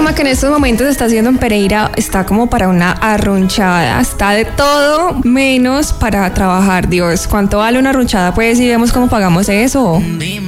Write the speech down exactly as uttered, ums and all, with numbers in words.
clima que en estos momentos está haciendo en Pereira está como para una arrunchada. Está de todo menos para trabajar. Dios, ¿cuánto vale una arrunchada? Pues si vemos cómo pagamos eso.